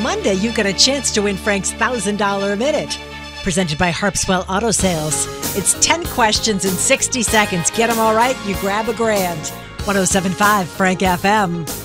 Monday, you get a chance to win Frank's $1,000 minute. Presented by Harpswell Auto Sales. It's 10 questions in 60 seconds. Get them all right, you grab a grand. 107.5 Frank FM.